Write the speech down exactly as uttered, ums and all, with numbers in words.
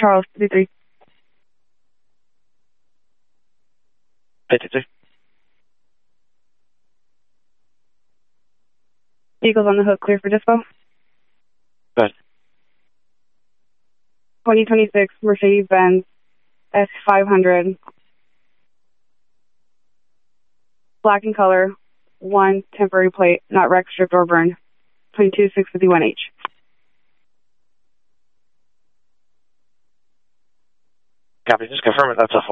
Charles, fifty-three. fifty-three. Vehicles on the hook, clear for dispo. Good. twenty twenty-six Mercedes-Benz S five hundred. Black in color. One temporary plate, not wrecked, stripped, or burned. twenty-two six fifty-one H. Copy. Just confirm it. That's a